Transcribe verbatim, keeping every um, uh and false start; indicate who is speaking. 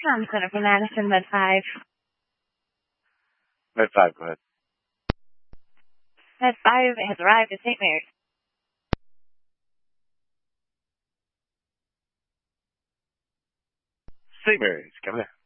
Speaker 1: Com Center for Madison, Med five.
Speaker 2: Med five, go ahead.
Speaker 1: Med five has arrived at Saint Mary's.
Speaker 2: Saint Mary's, come in.